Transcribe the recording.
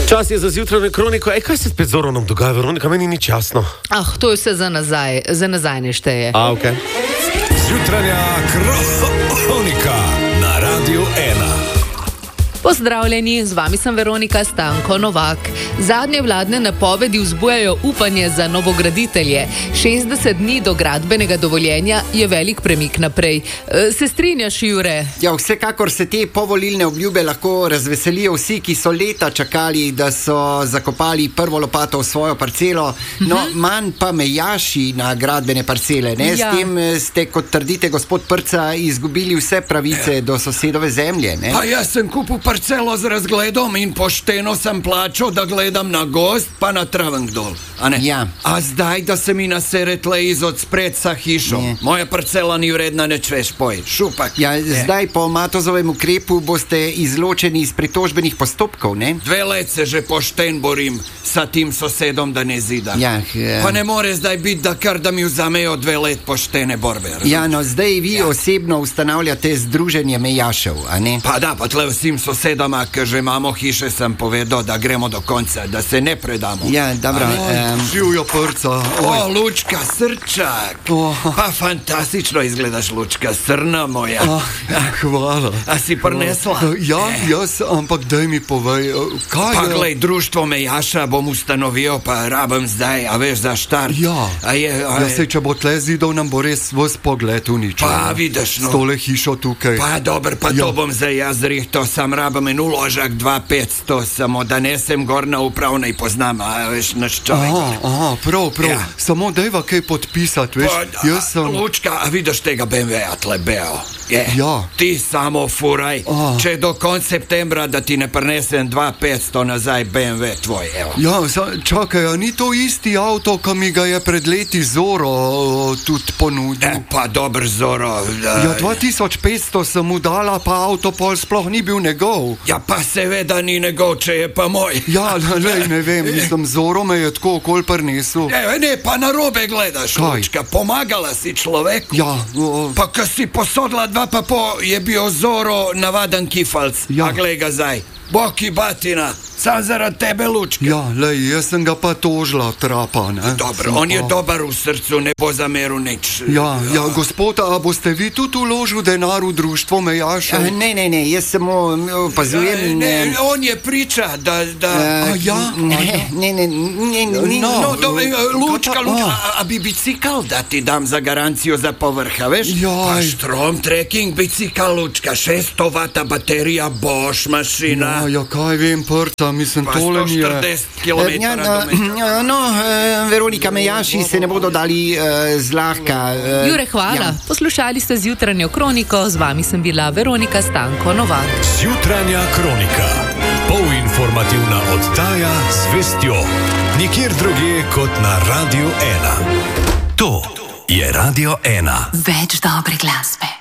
Čas je za zjutrajno kroniko. Kaj se spet z Zoronom dogaja, Veronika? Meni ni jasno. To je vse za nazaj ne šteje. Okay. Zjutrajna kronika na Radiu 1. Pozdravljeni, z vami sem Veronika Stanko Novak. Zadnje vladne napovedi vzbujajo upanje za novograditelje. 60 dni do gradbenega dovoljenja je velik premik naprej. Se strinjaš, Jure? Ja, vsekakor se te povolilne obljube lahko razveselijo vsi, ki so leta čakali, da so zakopali prvo lopato v svojo parcelo, manj pa mejaši na gradbene parcele. Ne? Ja. S tem ste, kot trdite, gospod Prca, izgubili vse pravice do sosedove zemlje. Ne? Pa jaz sem kupil parcelo z razgledom in pošteno sem plačal, da gledam na gozd pa na Travenk dol. Ja. A zdaj, da se mi nasere tle iz odspred sa hišo. Ne. Moja parcela ni vredna, neč veš, poj. Šupak. Ja, zdaj po Matozovem ukrepu boste izločeni iz pritožbenih postopkov, ne? 2 let se že pošten borim sa tim sosedom, da ne zida. Ja, Pa ne more zdaj biti, da mi vzamejo 2 let poštene borbe. ja, no, zdaj vi osebno ustanavljate združenje mejašev, a ne? Pa da, pa tle vsem sosedama, ki že imamo hiše, sem povedal, da gremo do konca, da se ne predamo. Ja, dobro. Živjo Prca. O, Lučka, srčak. Pa fantastično izgledaš, Lučka, srna moja. Hvala. A si prinesla? Ja, jaz, ampak daj mi povej, kaj Pa je? glej, društvo mejaša bom ustanovil, pa rabim zdaj, a veš, za štart. Ja. Ja, Sej, če bo tle zidov, nam bo res vs pogled uničil. Pa vidiš, no. S tole hišo tukaj. Pa dober, pa Ja. to bom zdaj jaz rihto, sam rabim en uložak 2-500, samo da nesem gor na upravnej poznam, a veš, naš človek. Aha, prav. Ja. Samo dajva kaj podpisati, veš? Jaz sem... Lučka, a vidiš tega BMW-a tle beo? Ja. Ti samo furaj, če do konca septembra, da ti ne prinesem 2-500 nazaj BMW tvoj, evo. Ja, čakaj, a ni to isti avto, ki mi ga je pred leti Zoro tudi ponudil? Pa dober Zoro. Ja, 2500 sem mu dala, pa avto pol sploh ni bil njegov. Ja, pa seveda ni njegov, če je pa moj. Ja, lej, ne vem, mislim, Zoro me je tako okol prinesel. Ne, pa narobe gledaš, Kaj? Lučka, pomagala si človeku. Ja, Pa ko si posodila 2,5, je bil Zoro navaden kifalc. Ja. A glej ga zdaj, boki batina, sam zaradi tebe, Lučka. ja, lej, jaz sem ga pa tožila, trapa, ne? Dobro, Sem on je pa- dober v srcu, ne bo zameril nič. Ja, gospod, a boste vi tudi vložil denar v društvo mejašev? Ne, jaz samo opazujem in... On je priča, da... Ne, No, Lučka, pa- a bi bicikl da ti dam za garancijo za povrha, veš? Jaj. Pa Strom trekking bicikl, Lučka, 600 vata baterija, Bosch mašina. Ja, kaj vem, Prca, mislim, Pa tole mi je... 140 km. Veronika, mejaši se ne bodo dali zlahka. Jure, hvala. Ja. Poslušali ste zjutranjo kroniko, z vami sem bila Veronika Stanko Novak. Zjutrajna kronika. Polinformativna oddaja z vestjo. Nikjer drugje kot na Radiu 1. To je Radio 1. Več dobre glasbe.